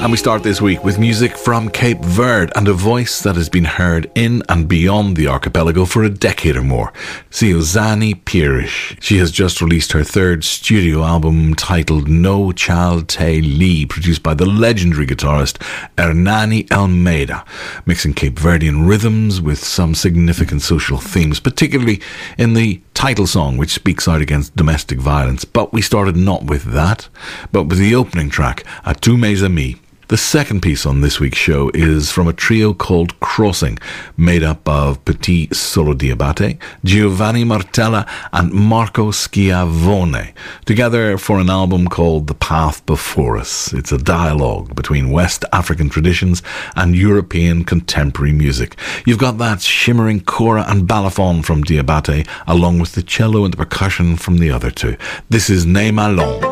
And we start this week with music from Cape Verde and a voice that has been heard in and beyond the archipelago for a decade or more. Siozani Pires. She has just released her third studio album titled No Child Te Li, produced by the legendary guitarist Hernani Almeida, mixing Cape Verdean rhythms with some significant social themes, particularly in the title song, which speaks out against domestic violence. But we started not with that, but with the opening track, A Tu Mes Amis. The second piece on this week's show is from a trio called Crossing, made up of Petit Solo Diabate, Giovanni Martella and Marco Schiavone, together for an album called The Path Before Us. It's a dialogue between West African traditions and European contemporary music. You've got that shimmering kora and balafon from Diabate, along with the cello and the percussion from the other two. This is Ne Malon.